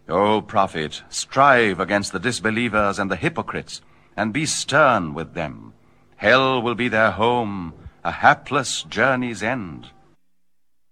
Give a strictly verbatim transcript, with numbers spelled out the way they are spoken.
O prophet, strive against the disbelievers and the hypocrites, and be stern with them. Hell will be their home, a hapless journey's end.